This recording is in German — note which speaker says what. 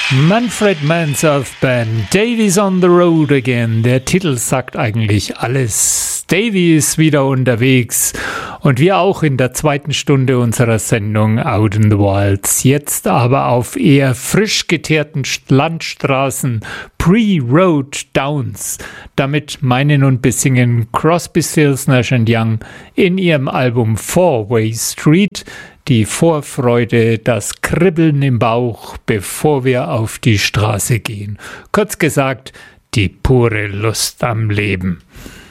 Speaker 1: Manfred Mann's Earth Band, Davy's on the road again. Der Titel sagt eigentlich alles. Davy ist wieder unterwegs und wir auch in der zweiten Stunde unserer Sendung Out in the Wilds. Jetzt aber auf eher frisch geteerten Landstraßen, Pre-Road Downs. Damit meinen und besingen Crosby, Stills, Nash & Young in ihrem Album Four-Way Street die Vorfreude, das Kribbeln im Bauch, bevor wir auf die Straße gehen. Kurz gesagt, die pure Lust am Leben.